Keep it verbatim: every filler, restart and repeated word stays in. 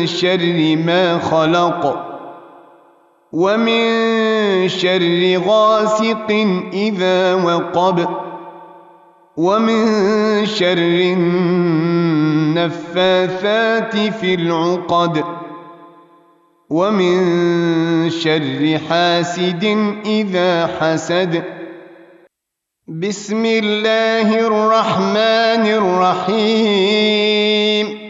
شر ما خلق ومن شر غاسق إذا وقب ومن شر النفاثات في العقد ومن شر حاسد إذا حسد. بسم الله الرحمن الرحيم